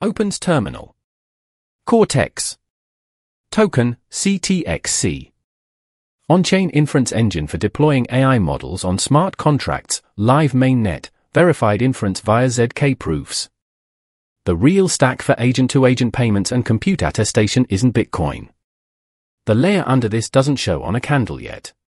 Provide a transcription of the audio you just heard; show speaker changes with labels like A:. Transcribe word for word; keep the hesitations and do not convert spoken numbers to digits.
A: Opens terminal. Cortex. Token, C T X C. On-chain inference engine for deploying A I models on smart contracts, live mainnet, verified inference via Z K proofs. The real stack for agent-to-agent payments and compute attestation isn't Bitcoin. The layer under this doesn't show on a candle yet.